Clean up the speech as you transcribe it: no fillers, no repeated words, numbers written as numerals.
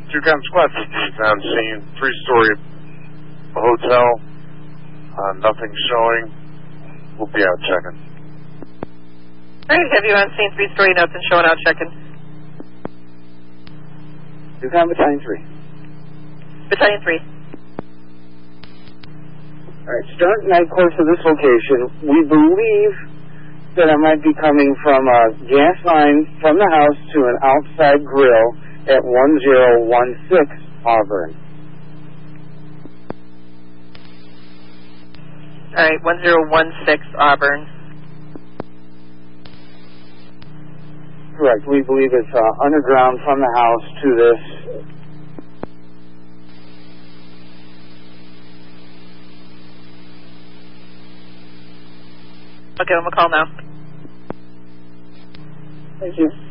2-Cam Squad 50 on scene, 3-story hotel, nothing showing. We'll be out checking. All right, have you on scene, 3-story, nothing showing, out checking. 2-Cam Battalion 3. Battalion 3. All right, start night course of this location. We believe that I might be coming from a gas line from the house to an outside grill at 1016 Auburn. All right, 1016 Auburn. Correct. We believe it's underground from the house to this. I'll give him a call now. Thank you.